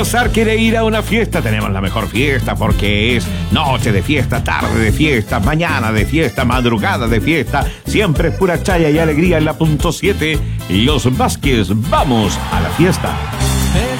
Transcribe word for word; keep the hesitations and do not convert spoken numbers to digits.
Sar quiere ir a una fiesta, tenemos la mejor fiesta porque es noche de fiesta, tarde de fiesta, mañana de fiesta, madrugada de fiesta, siempre es pura chaya y alegría en la punto siete. Los Vázquez, vamos a la fiesta.